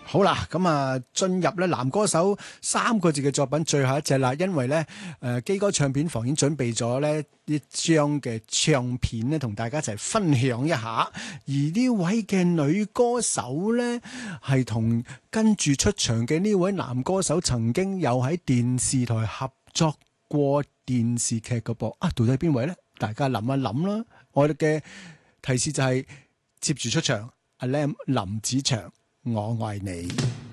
好啦，咁啊，進入咧男歌手3個字嘅作品最後一隻啦，因為咧基哥唱片房已經準備咗呢一張嘅唱片咧，同大家一齊分享一下。而呢位嘅女歌手咧，係同跟住出場嘅呢位男歌手曾經有喺電視台合作過電視劇嘅噃。啊，到底係邊位咧？大家諗一諗啦。我哋嘅提示就係接住出場阿 Lam 林子祥。我愛你。